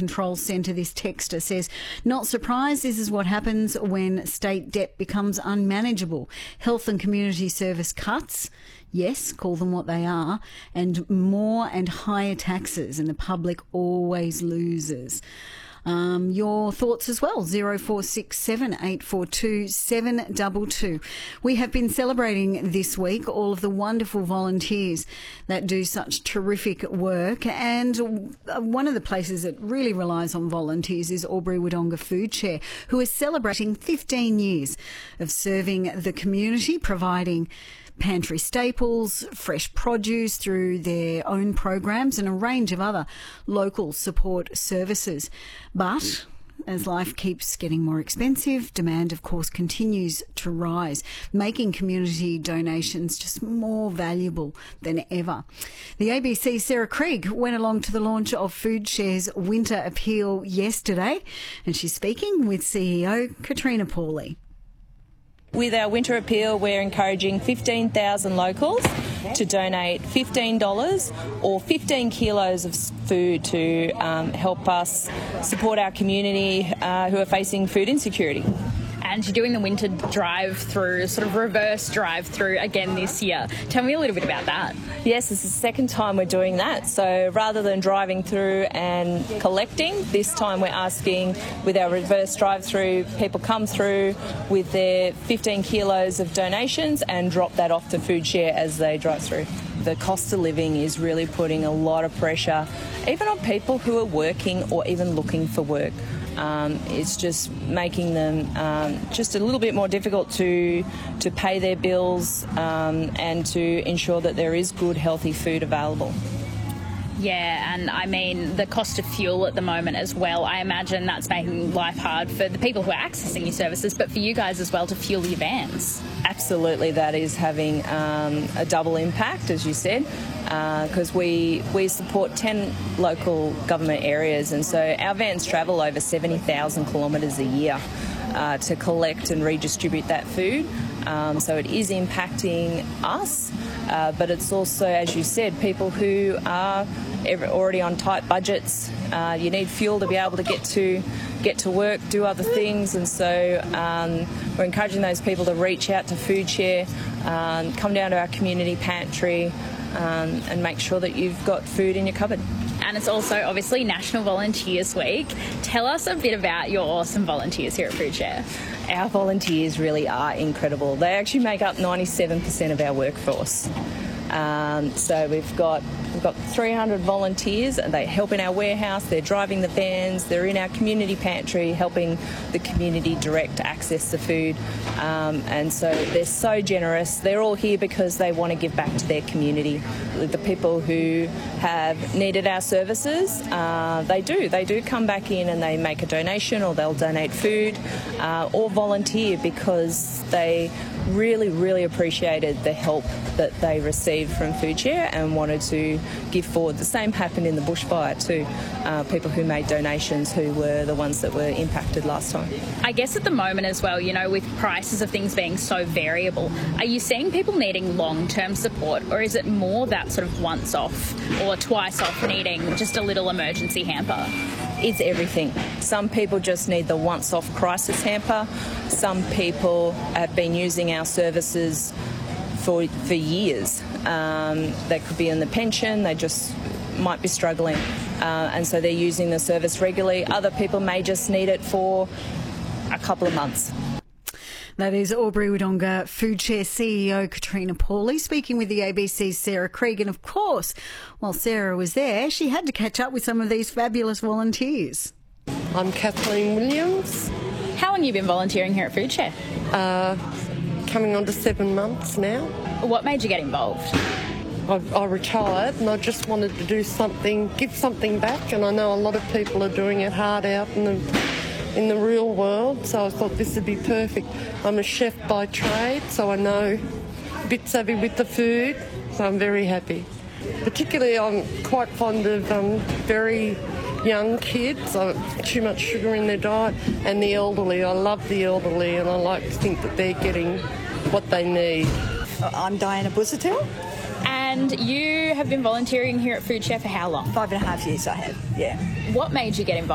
Control Centre, this texter says, not surprised, this is what happens when state debt becomes unmanageable. Health and community service cuts, yes, call them what they are, and more and higher taxes, and the public always loses. Your thoughts as well, 0467 842 722. We have been celebrating this week all of the wonderful volunteers that do such terrific work, and one of the places that really relies on volunteers is Albury-Wodonga Food Share, who is celebrating 15 years of serving the community, providing pantry staples, fresh produce through their own programs and a range of other local support services. But as life keeps getting more expensive, demand, of course, continues to rise, making community donations just more valuable than ever. The ABC's Sarah Krieg went along to the launch of Food Share's Winter Appeal yesterday, and she's speaking with CEO Katrina Pauly. With our winter appeal, we're encouraging 15,000 locals to donate $15 or 15 kilos of food to help us support our community who are facing food insecurity. And you're doing the winter drive-through, sort of reverse drive-through again this year. Tell me a little bit about that. Yes, this is the second time we're doing that. So rather than driving through and collecting, this time we're asking with our reverse drive-through, people come through with their 15 kilos of donations and drop that off to Food Share as they drive through. The cost of living is really putting a lot of pressure, even on people who are working or even looking for work. It's just making them just a little bit more difficult to pay their bills and to ensure that there is good, healthy food available. Yeah, and I mean, the cost of fuel at the moment as well, I imagine that's making life hard for the people who are accessing your services, but for you guys as well to fuel your vans. Absolutely, that is having a double impact, as you said, because we support 10 local government areas, and so our vans travel over 70,000 kilometres a year to collect and redistribute that food. So it is impacting us, but it's also, as you said, people who are already on tight budgets. You need fuel to be able to get to work, do other things, and so we're encouraging those people to reach out to Food Share, come down to our community pantry, and make sure that you've got food in your cupboard. And it's also obviously National Volunteers Week. Tell us a bit about your awesome volunteers here at Food Share. Our volunteers really are incredible. They actually make up 97% of our workforce. So we've got 300 volunteers, and they help in our warehouse, they're driving the vans, they're in our community pantry helping the community direct access the food, and so they're so generous. They're all here because they want to give back to their community. The people who have needed our services, they do come back in and they make a donation, or they'll donate food or volunteer because they really appreciated the help that they received from Food Share and wanted to give forward. The same happened in the bushfire too. People who made donations who were the ones that were impacted last time. I guess at the moment as well, you know, with prices of things being so variable, are you seeing people needing long-term support, or is it more that sort of once off or twice off needing just a little emergency hamper? It's everything. Some people just need the once-off crisis hamper. Some people have been using our services for years. They could be in the pension, they just might be struggling, and so they're using the service regularly. Other people may just need it for a couple of months. That is Albury-Wodonga Food Share CEO Katrina Pauly speaking with the ABC's Sarah Krieg. And of course, while Sarah was there, she had to catch up with some of these fabulous volunteers. I'm Kathleen Williams. How long have you been volunteering here at Food Share? Coming on to 7 months now. What made you get involved? I retired and I just wanted to do something, give something back, and I know a lot of people are doing it hard out in the real world, so I thought this would be perfect. I'm a chef by trade, so I know a bit savvy with the food, so I'm very happy. Particularly, I'm quite fond of very young kids, too much sugar in their diet, and the elderly. I love the elderly, and I like to think that they're getting what they need. I'm Diana Busuttil. And you have been volunteering here at Food Share for how long? 5.5 years I have, yeah. What made you get involved?